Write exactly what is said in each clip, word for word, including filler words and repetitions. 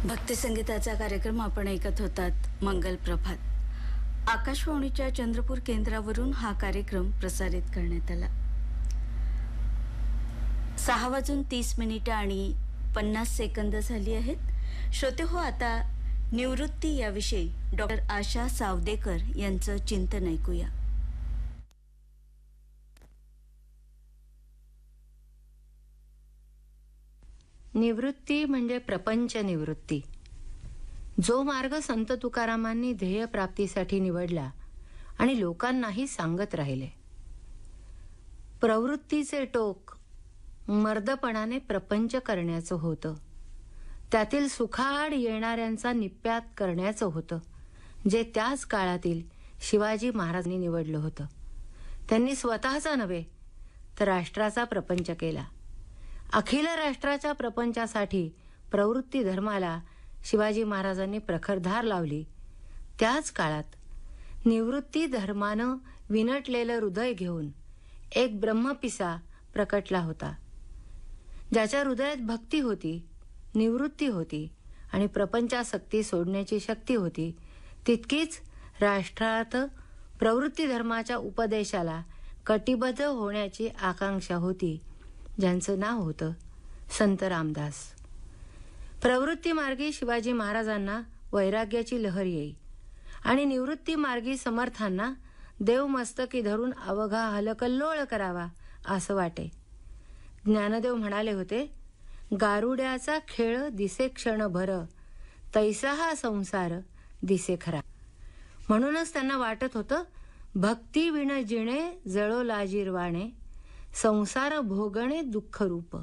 भक्ती संगीताचा कार्यक्रम आपण ऐकत होतात मंगल प्रभात। आकाशवाणीच्या चंद्रपूर केंद्रावरून हा कार्यक्रम प्रसारित करण्यात आला। सहा वाजून तीस मिनिटं आणि पन्नास सेकंद झाली आहेत। श्रोते हो, आता निवृत्ती याविषयी डॉक्टर आशा सावदेकर यांचं चिंतन ऐकूया। निवृत्ती म्हणजे प्रपंच निवृत्ती। जो मार्ग संत तुकारामांनी ध्येय प्राप्तीसाठी निवडला आणि लोकांनाही सांगत राहिले। प्रवृत्तीचे टोक मर्दपणाने प्रपंच करण्याचं होतं, त्यातील सुखाड येणाऱ्यांचा निप्यात करण्याचं होतं, जे त्याच काळातील शिवाजी महाराजांनी निवडलं होतं। त्यांनी स्वतःचा नव्हे तर राष्ट्राचा प्रपंच केला। अखिल राष्ट्राच्या प्रपंचासाठी प्रवृत्ती धर्माला शिवाजी महाराजांनी प्रखर धार लावली। त्याच काळात निवृत्ती धर्मानं विनटलेलं हृदय घेऊन एक ब्रह्मपिसा प्रकटला होता, ज्याच्या हृदयात भक्ती होती, निवृत्ती होती आणि प्रपंचासक्ती सोडण्याची शक्ती होती। तितकीच राष्ट्रात प्रवृत्ती धर्माच्या उपदेशाला कटिबद्ध होण्याची आकांक्षा होती, ज्यांचं नाव होतं संत रामदास। प्रवृत्ती मार्गी शिवाजी महाराजांना वैराग्याची लहर येई आणि निवृत्ती मार्गी समर्थांना देवमस्तकी धरून अवघा हलकल्लोळ करावा असं वाटे। ज्ञानदेव म्हणाले होते, गारुड्याचा खेळ दिसे क्षणभर, तैसा हा संसार दिसे खरा। म्हणूनच त्यांना वाटत होतं, भक्ती विण जिणे जळो लाजीरवाणे, संसार भोगणे दुःख रूप।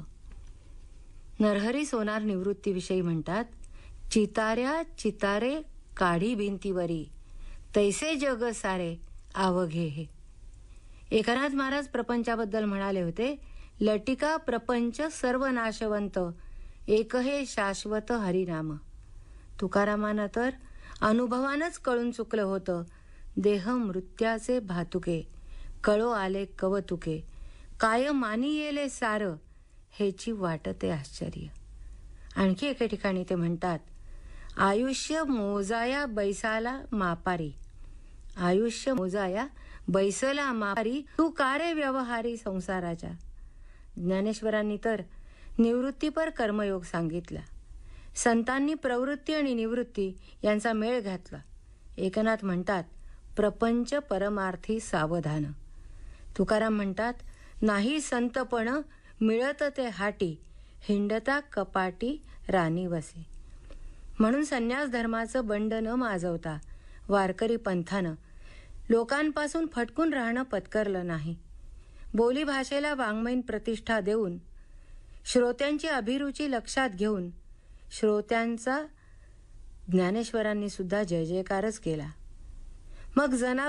नरहरी सोनार निवृत्तीविषयी म्हणतात, चिताऱ्या चितारे काढी भिंतीवरी, तैसे जग सारे आवघे हे। एकनाथ महाराज प्रपंचाबद्दल म्हणाले होते, लटिका प्रपंच सर्व नाशवंत, एक हे शाश्वत हरिनाम। तुकारामांना तर अनुभवानच कळून चुकलं होतं, देह मृत्याचे भातुके, कळो आले कवतुके, काय मानी येले सार, हेची वाटते आश्चर्य। आणखी एके ठिकाणी ते म्हणतात, आयुष्य मोजाया बैसाला मापारी, आयुष्य मोजाया बैसला मापारी, तू कारे व्यवहारी संसाराच्या। ज्ञानेश्वरांनी तर निवृत्तीपर कर्मयोग सांगितला। संतांनी प्रवृत्ती आणि निवृत्ती यांचा मेळ घातला। एकनाथ म्हणतात, प्रपंच परमार्थी सावधान। तुकाराम म्हणतात, नाही संतपण मिळत ते हाटी, हिंडता कपाटी राणी वसे। म्हणून संन्यास धर्माचं बंड न माजवता वारकरी पंथानं लोकांपासून फटकून राहणं पत्करलं नाही। बोली भाषेला वाङ्मयीन प्रतिष्ठा देऊन, श्रोत्यांची अभिरुची लक्षात घेऊन श्रोत्यांचा ज्ञानेश्वरांनी सुद्धा जय जयकारच केला। मग जना